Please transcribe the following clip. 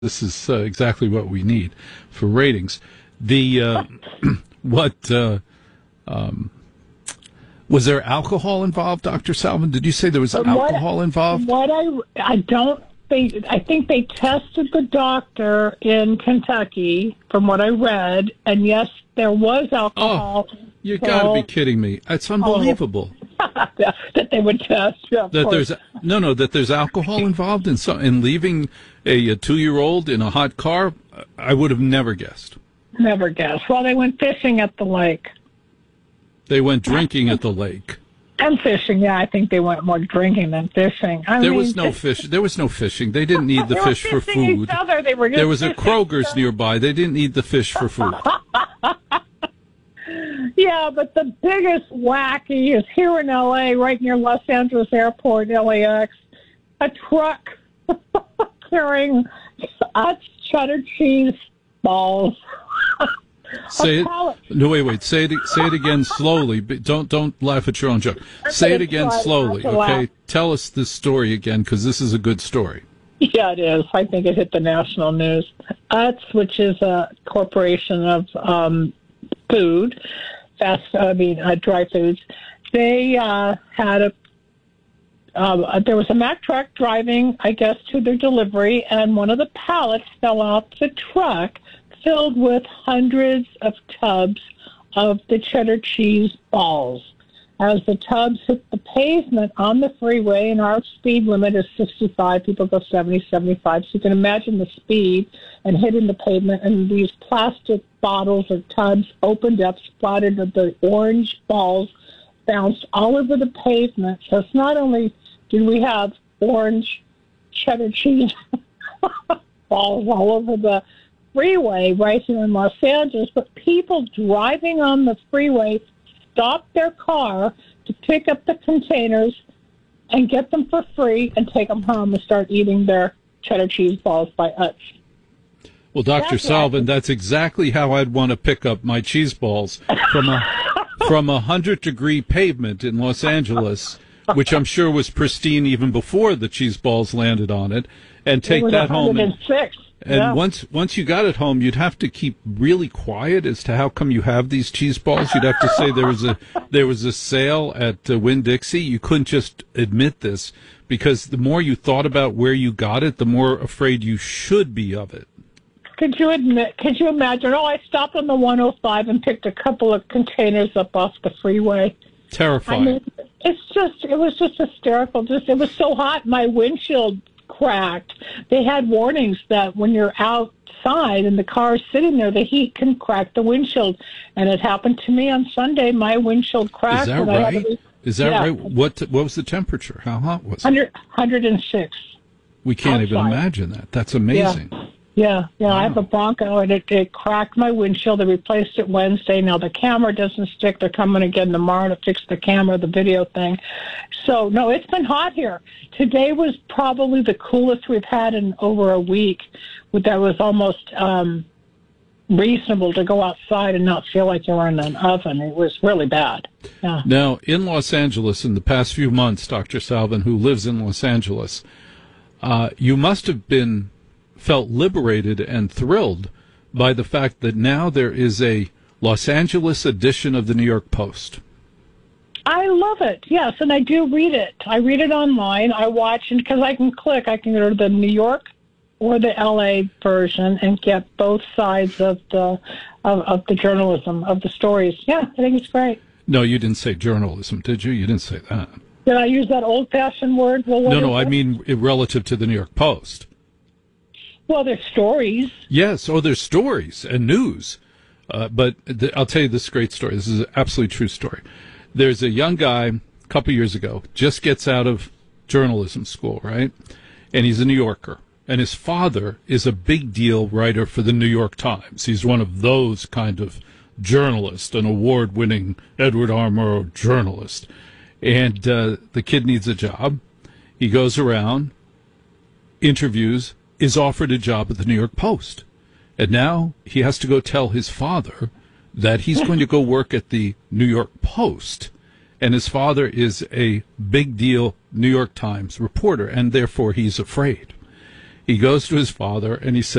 This is exactly what we need for ratings. The what was there alcohol involved, Dr. Salvin? Did you say there was alcohol involved? I don't think. I think they tested the doctor in Kentucky, from what I read, and yes, there was alcohol. Oh, you got to be kidding me! It's unbelievable. That they would test. Yeah, that there's alcohol involved in leaving a 2-year-old in a hot car. I would have never guessed. Never guessed. Well, they went fishing at the lake. They went drinking at the lake. And fishing, yeah. I think they went more drinking than fishing. There was no fish. There was no fishing. They didn't need the fish for food. There was a Kroger's nearby. They didn't need the fish for food. Yeah, but the biggest wacky is here in L.A., right near Los Angeles Airport, LAX, a truck carrying cheddar cheese balls. Say it. No, wait. Say it again slowly. Don't laugh at your own joke. Say it again slowly, okay? Tell us this story again, because this is a good story. Yeah, it is. I think it hit the national news. Utz, which is a corporation of food, dry foods. They had there was a Mack truck driving, I guess, to their delivery, and one of the pallets fell off the truck, filled with hundreds of tubs of the cheddar cheese balls. As the tubs hit the pavement on the freeway, and our speed limit is 65, people go 70, 75, so you can imagine the speed, and hitting the pavement, and these plastic bottles or tubs opened up, splattered, the orange balls bounced all over the pavement. So it's not only did we have orange cheddar cheese balls all over the freeway right here in Los Angeles, but people driving on the freeway stopped their car to pick up the containers and get them for free and take them home and start eating their cheddar cheese balls by Utz. Well, Dr. Salvin, that's exactly how I'd want to pick up my cheese balls from a 100-degree pavement in Los Angeles, which I'm sure was pristine even before the cheese balls landed on it, and take that home. And once you got it home, you'd have to keep really quiet as to how come you have these cheese balls. You'd have to say there was a sale at Winn-Dixie. You couldn't just admit this, because the more you thought about where you got it, the more afraid you should be of it. Could you imagine? I stopped on the 105 and picked a couple of containers up off the freeway. Terrifying. I mean, it was just hysterical. It was so hot, my windshield cracked. They had warnings that when you're outside and the car is sitting there, the heat can crack the windshield. And it happened to me on Sunday. My windshield cracked. Is that right? Is that right? What was the temperature? How hot was it? 106. We can't even imagine that. That's amazing. Yeah. Wow. I have a Bronco, and it cracked my windshield. They replaced it Wednesday. Now the camera doesn't stick. They're coming again tomorrow to fix the camera, the video thing. So, no, it's been hot here. Today was probably the coolest we've had in over a week. That was almost reasonable to go outside and not feel like you were in an oven. It was really bad. Yeah. Now, in Los Angeles, in the past few months, Dr. Salvin, who lives in Los Angeles, you must have felt liberated and thrilled by the fact that now there is a Los Angeles edition of the New York Post. I love it, yes, and I do read it. I read it online. I watch, and because I can go to the New York or the L.A. version and get both sides of the journalism, of the stories. Yeah, I think it's great. No, you didn't say journalism, did you? You didn't say that. Did I use that old-fashioned word? Well, no, I mean relative to the New York Post. Well, there's stories. Yes, there's stories and news. But I'll tell you this great story. This is an absolutely true story. There's a young guy a couple years ago, just gets out of journalism school, right? And he's a New Yorker. And his father is a big deal writer for the New York Times. He's one of those kind of journalists, an award-winning Edward R. Murrow journalist. And the kid needs a job. He goes around, interviews, is offered a job at the New York Post. And now he has to go tell his father that he's going to go work at the New York Post. And his father is a big deal New York Times reporter, and therefore he's afraid. He goes to his father and he says,